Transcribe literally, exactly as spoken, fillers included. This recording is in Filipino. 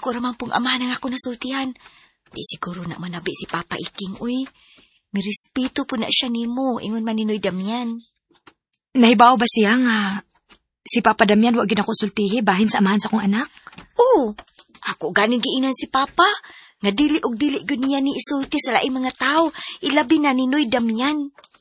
Ako raman pong ama nang ako nasultihan. Di siguro na manabi si Papa Iking, uy. Mirespeto po na siya nimo, ingon man ninoy Damian. Nahibaw ba siya nga si Papa Damian wag gina ko sultihi bahin sa amahan sa akong anak? Oo, ako ganing giinan si Papa. Nga dili og dili gud niya ni isulti sa laing mga tao, ilabi na ninoy Damian.